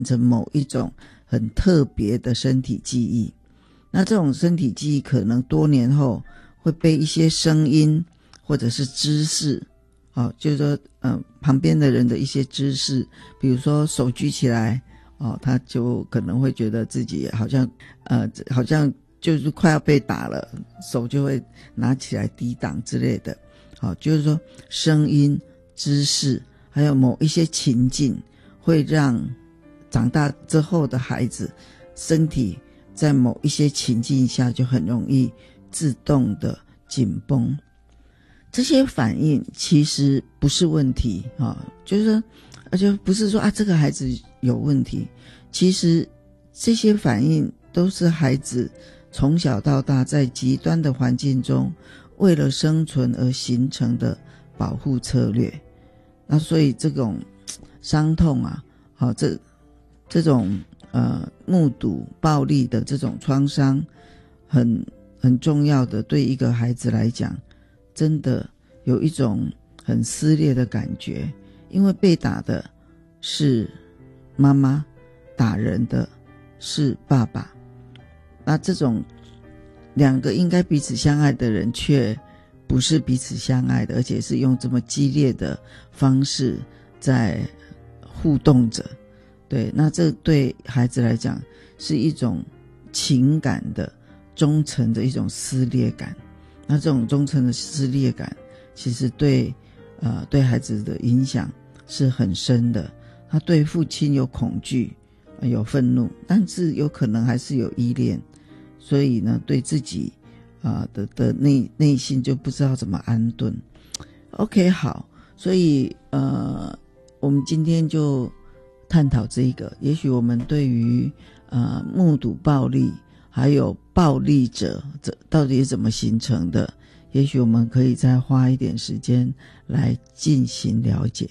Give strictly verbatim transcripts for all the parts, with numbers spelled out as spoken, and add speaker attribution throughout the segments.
Speaker 1: 成某一种很特别的身体记忆。那这种身体记忆可能多年后会被一些声音或者是姿势，哦，就是说呃旁边的人的一些姿势，比如说手举起来，哦，他就可能会觉得自己好像呃好像就是快要被打了，手就会拿起来抵挡之类的。好，就是说声音、姿势还有某一些情境会让长大之后的孩子身体在某一些情境下就很容易自动的紧绷。这些反应其实不是问题啊，就是说而且不是说啊这个孩子有问题，其实这些反应都是孩子从小到大在极端的环境中为了生存而形成的保护策略。那所以这种伤痛啊，好，这这种呃目睹暴力的这种创伤，很很重要的，对一个孩子来讲，真的有一种很撕裂的感觉，因为被打的是妈妈，打人的是爸爸。那这种两个应该彼此相爱的人却不是彼此相爱的，而且是用这么激烈的方式在互动着。对，那这对孩子来讲是一种情感的忠诚的一种撕裂感。那这种忠诚的撕裂感其实对呃对孩子的影响是很深的。他对父亲有恐惧，有愤怒，但是有可能还是有依恋，所以呢对自己啊、呃、的的内内心就不知道怎么安顿。 OK， 好，所以呃我们今天就探讨这个，也许我们对于呃目睹暴力还有暴力者这到底是怎么形成的，也许我们可以再花一点时间来进行了解。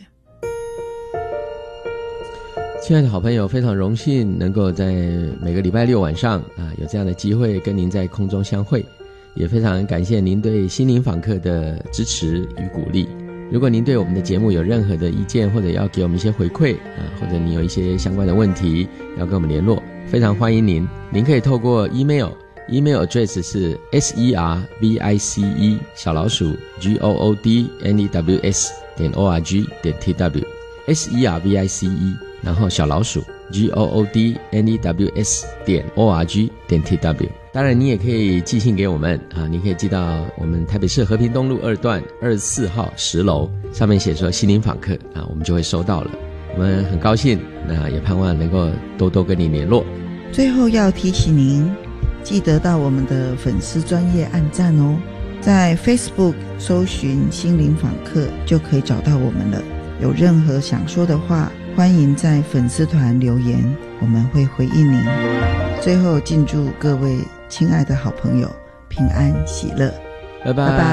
Speaker 2: 亲爱的好朋友，非常荣幸能够在每个礼拜六晚上啊有这样的机会跟您在空中相会，也非常感谢您对心灵访客的支持与鼓励。如果您对我们的节目有任何的意见，或者要给我们一些回馈啊，或者你有一些相关的问题要跟我们联络，非常欢迎您。您可以透过 email email address 是 service 小老鼠 goodnews 点 org 点 tw service 然后小老鼠 goodnews 点 org 点 tw。 当然你也可以寄信给我们啊，你可以寄到我们台北市和平东路二段二十四号十楼，上面写说心灵访客啊，我们就会收到了。我们很高兴，那也盼望能够多多跟你联络。
Speaker 1: 最后要提醒您，记得到我们的粉丝专页按赞哦，在 Facebook 搜寻心灵访客就可以找到我们了。有任何想说的话，欢迎在粉丝团留言，我们会回应您。最后敬祝各位亲爱的好朋友平安喜乐，
Speaker 2: 拜拜。
Speaker 1: 拜拜。